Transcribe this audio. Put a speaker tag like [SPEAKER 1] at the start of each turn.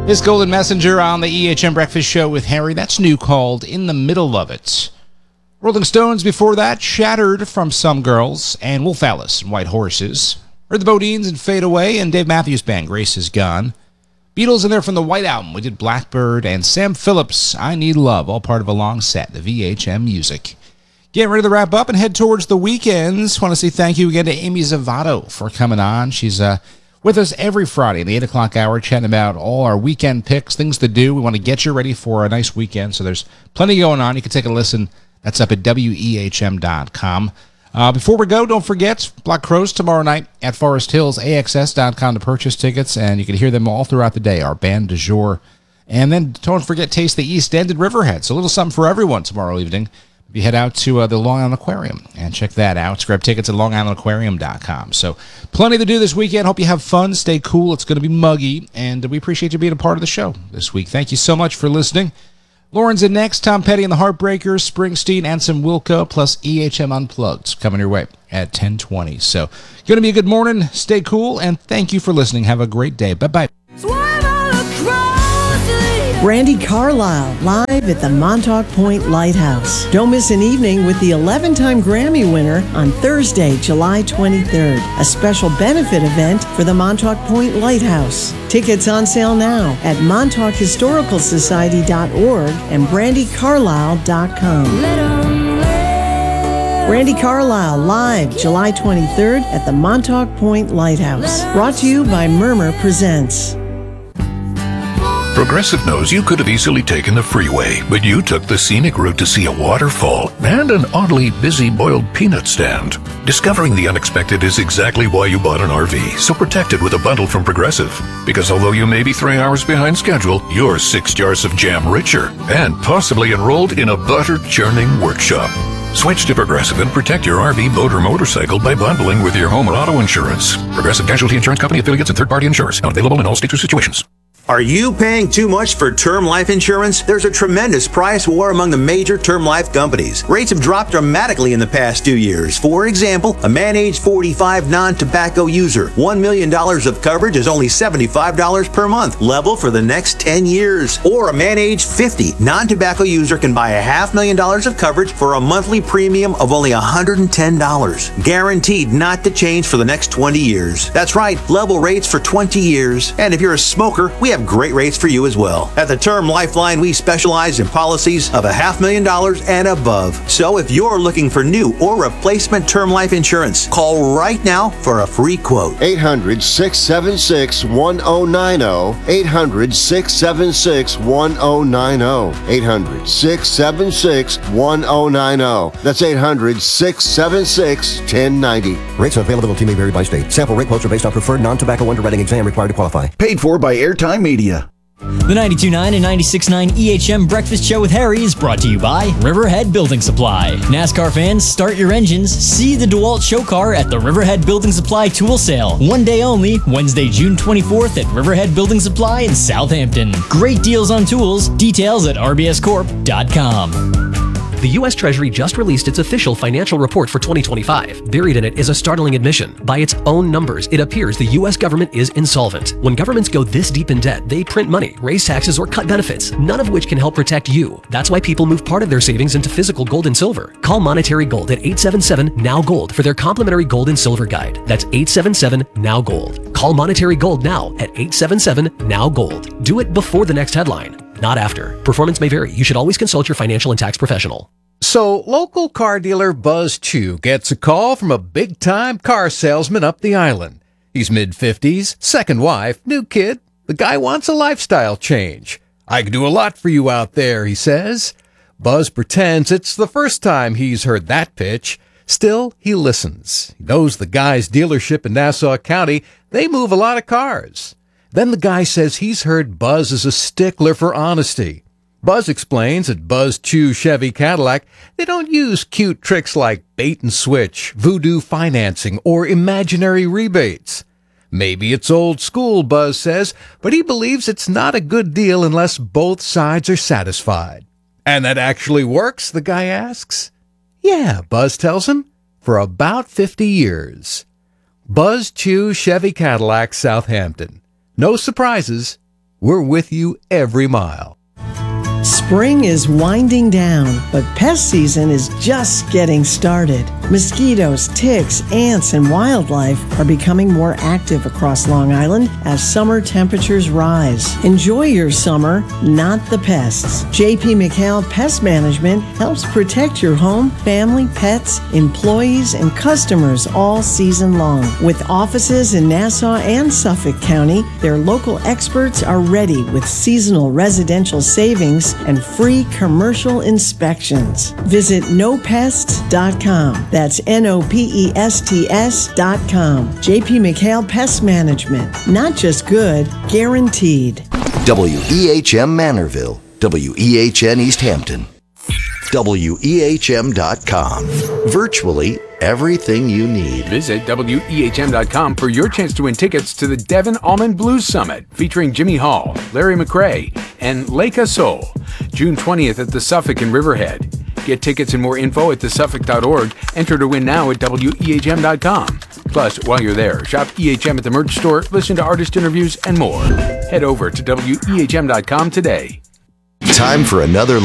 [SPEAKER 1] This Golden Messenger on the EHM Breakfast Show with Harry. That's new, called In the Middle of It. Rolling Stones before that, Shattered from Some Girls, and Wolf Alice and White Horses. Heard the Bodines and Fade Away, and Dave Matthews Band, Grace Is Gone. Beatles in there from the White Album. We did Blackbird, and Sam Phillips, I Need Love, all part of a long set, the VHM Music. Getting ready to wrap up and head towards the weekends. Want to say thank you again to Amy Zavato for coming on. She's with us every Friday in the 8 o'clock hour, chatting about all our weekend picks, things to do. We want to get you ready for a nice weekend, so there's plenty going on. You can take a listen. That's up at wehm.com. Before we go, don't forget Black Crows tomorrow night at Forest Hills, AXS.com to purchase tickets, and you can hear them all throughout the day, our band du jour. And then don't forget Taste the East End at Riverhead. So a little something for everyone tomorrow evening. You head out to the Long Island Aquarium and check that out. Grab tickets at longislandaquarium.com. So plenty to do this weekend. Hope you have fun. Stay cool. It's going to be muggy, and we appreciate you being a part of the show this week. Thank you so much for listening. Lauren's in next. Tom Petty and the Heartbreakers, Springsteen, and some Wilco, plus EHM Unplugged coming your way at 10:20. So going to be a good morning. Stay cool, and thank you for listening. Have a great day. Bye-bye.
[SPEAKER 2] Brandi Carlile, live at the Montauk Point Lighthouse. Don't miss an evening with the 11-time Grammy winner on Thursday, July 23rd. A special benefit event for the Montauk Point Lighthouse. Tickets on sale now at MontaukHistoricalSociety.org and BrandiCarlile.com. Brandi Carlile, live July 23rd at the Montauk Point Lighthouse. Brought to you by Murmur Presents.
[SPEAKER 3] Progressive knows you could have easily taken the freeway, but you took the scenic route to see a waterfall and an oddly busy boiled peanut stand. Discovering the unexpected is exactly why you bought an RV, so protect it with a bundle from Progressive. Because although you may be 3 hours behind schedule, you're 6 jars of jam richer and possibly enrolled in a butter-churning workshop. Switch to Progressive and protect your RV, boat, or motorcycle by bundling with your home or auto insurance. Progressive Casualty Insurance Company, affiliates, and third-party insurers. Not available in all states or situations.
[SPEAKER 4] Are you paying too much for term life insurance? There's a tremendous price war among the major term life companies. Rates have dropped dramatically in the past 2 years. For example, a man age 45 non-tobacco user, $1 million of coverage is only $75 per month, level for the next 10 years. Or a man age 50 non-tobacco user can buy $500,000 of coverage for a monthly premium of only $110, guaranteed not to change for the next 20 years. That's right, level rates for 20 years. And if you're a smoker, we have great rates for you as well. At the Term Lifeline, we specialize in policies of $500,000 and above. So if you're looking for new or replacement term life insurance, call right now for a free quote.
[SPEAKER 5] 800-676-1090. 800-676-1090. 800-676-1090. That's 800-676-1090.
[SPEAKER 6] Rates and availability may vary by state. Sample rate quotes are based on preferred non-tobacco underwriting exam required to qualify.
[SPEAKER 7] Paid for by Airtime Media.
[SPEAKER 8] The 92.9 and 96.9 EHM Breakfast Show with Harry is brought to you by Riverhead Building Supply. NASCAR fans, start your engines. See the DeWalt show car at the Riverhead Building Supply Tool Sale. One day only, Wednesday, June 24th at Riverhead Building Supply in Southampton. Great deals on tools. Details at rbscorp.com.
[SPEAKER 9] The U.S. Treasury just released its official financial report for 2025. Buried in it is a startling admission. By its own numbers, it appears the U.S. government is insolvent. When governments go this deep in debt, they print money, raise taxes, or cut benefits, none of which can help protect you. That's why people move part of their savings into physical gold and silver. Call Monetary Gold at 877-NOW-GOLD for their complimentary gold and silver guide. That's 877-NOW-GOLD. Call Monetary Gold now at 877-NOW-GOLD. Do it before the next headline, not after. Performance may vary. You should always consult your financial and tax professional.
[SPEAKER 10] So, local car dealer Buzz Chu gets a call from a big-time car salesman up the island. He's mid-50s, second wife, new kid. The guy wants a lifestyle change. I can do a lot for you out there, he says. Buzz pretends it's the first time he's heard that pitch. Still, he listens. He knows the guy's dealership in Nassau County. They move a lot of cars. Then the guy says he's heard Buzz is a stickler for honesty. Buzz explains at Buzz Chu Chevy Cadillac, they don't use cute tricks like bait and switch, voodoo financing, or imaginary rebates. Maybe it's old school, Buzz says, but he believes it's not a good deal unless both sides are satisfied. And that actually works, the guy asks. Yeah, Buzz tells him, for about 50 years. Buzz Chu Chevy Cadillac, Southampton. No surprises, We're with you every mile.
[SPEAKER 2] Spring is winding down, but pest season is just getting started. Mosquitoes, ticks, ants, and wildlife are becoming more active across Long Island as summer temperatures rise. Enjoy your summer, not the pests. J.P. McHale Pest Management helps protect your home, family, pets, employees, and customers all season long. With offices in Nassau and Suffolk County, their local experts are ready with seasonal residential savings and free commercial inspections. Visit nopests.com. That's NOPESTS.com. J.P. McHale Pest Management. Not just good, guaranteed.
[SPEAKER 11] WEHM Manorville. WEHN East Hampton. WEHM.com. Virtually everything you need.
[SPEAKER 12] Visit WEHM.com for your chance to win tickets to the Devon Almond Blues Summit featuring Jimmy Hall, Larry McRae, and Leica Soul, June 20th at the Suffolk in Riverhead. Get tickets and more info at thesuffolk.org. Enter to win now at WEHM.com. Plus, while you're there, shop EHM at the merch store, listen to artist interviews, and more. Head over to WEHM.com today.
[SPEAKER 11] Time for another